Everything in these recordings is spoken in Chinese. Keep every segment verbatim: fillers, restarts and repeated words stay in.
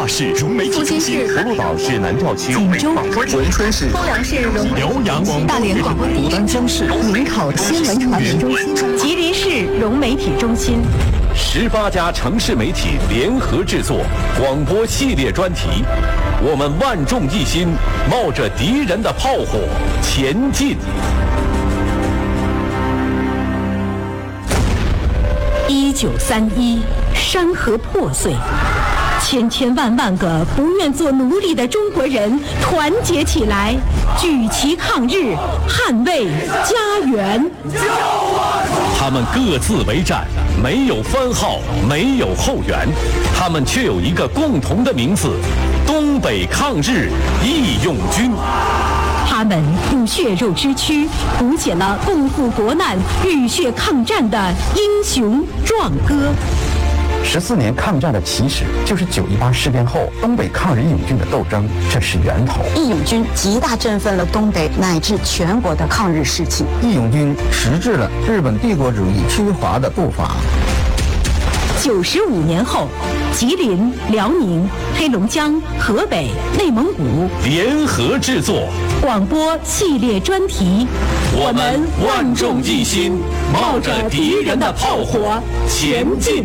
市融媒体中心， 葫芦岛市南调区， 锦州、 文春市、 丰良市融辽阳广大连广播牡丹江市宁考新闻传媒中心，吉林市融媒体中心。 十八家城市媒体联合制作广播系列专题，我们万众一心，冒着敌人的炮火前进。 一九三一，山河破碎，千千万万个不愿做奴隶的中国人团结起来，举旗抗日，捍卫家园。 他们各自为战，没有番号，没有后援，他们却有一个共同的名字：东北抗日义勇军。 他们用血肉之躯谱写了共赴国难、浴血抗战的英雄壮歌。 十四年抗战的起始，就是九一八事变后东北抗日义勇军的斗争，这是源头。 义勇军极大振奋了东北乃至全国的抗日士气。 义勇军迟滞了日本帝国主义侵华的步伐。 九十五年后，吉林、辽宁、黑龙江、河北、内蒙古联合制作广播系列专题， 我们万众一心，冒着敌人的炮火前进。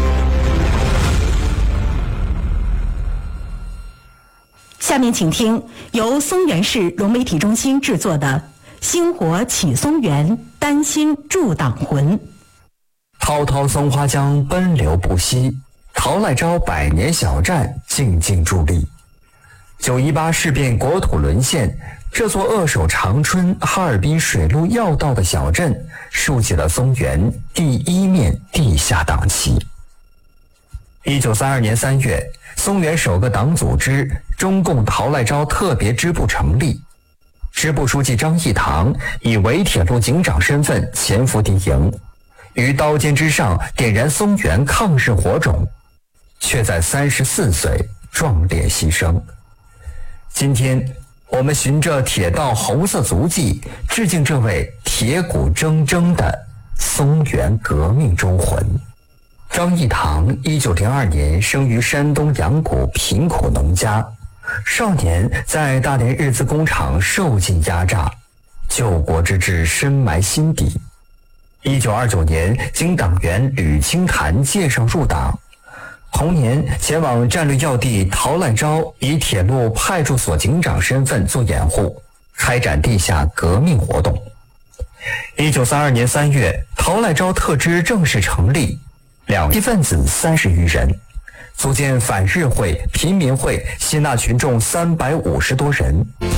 下面请听由松原市融媒体中心制作的《星火起松原，丹心铸党魂》。 滔滔松花江奔流不息，陶赖昭百年小站静静伫立。九一八事变国土沦陷，这座扼守长春、哈尔滨水陆要道的小镇，竖起了松原第一面地下党旗。一九三二年三月，松原首个党组织中共陶赖昭特别支部成立，支部书记张义堂以伪铁路警长身份潜伏敌营，于刀尖之上点燃松原抗日火种，却在三十四岁壮烈牺牲。今天我们循着铁道红色足迹，致敬这位铁骨铮铮的松原革命忠魂。张义堂一九零二年生于山东阳谷贫苦农家，少年在大连日资工厂受尽压榨，救国之志深埋心底。一九二九年经党员吕清潭介绍入党，同年前往战略要地陶赖昭以铁路派出所警长身份做掩护，开展地下革命活动。一九三二年三月，陶赖昭特支正式成立，两极分子三十余人，组建反日会、贫民会，吸纳群众三百五十多人。